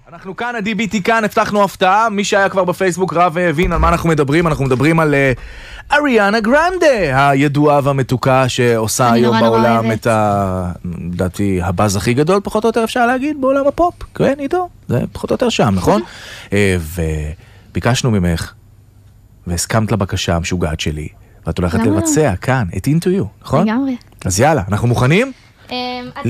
אנחנו כאן, ה-DBT כאן, הבטחנו הפתעה, מי שהיה כבר בפייסבוק רב והבין על מה אנחנו מדברים על אריאנה גרנדה, הידועה והמתוקה שעושה היום בעולם את לדעתי הבאז הכי גדול, פחות או יותר אפשר להגיד, בעולם הפופ, כן, עידו, זה פחות או יותר שם, נכון? וביקשנו ממך, והסכמת לבקשה המשוגעת שלי, ואת הולכת לבצע כאן, את Into You, נכון? לגמרי. אז יאללה, אנחנו מוכנים?